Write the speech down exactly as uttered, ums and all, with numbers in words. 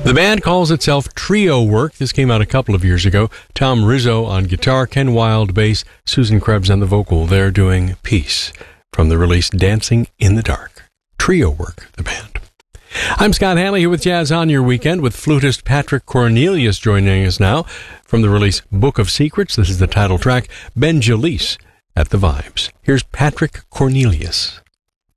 The band calls itself Trio Work. This came out a couple of years ago. Tom Rizzo on guitar, Ken Wilde bass, Susan Krebs on the vocal. They're doing Peace from the release Dancing in the Dark. Trio Work, the band. I'm Scott Hanley here with Jazz on Your Weekend with flutist Patrick Cornelius joining us now from the release Book of Secrets. This is the title track, Ben Jalise at the Vibes. Here's Patrick Cornelius.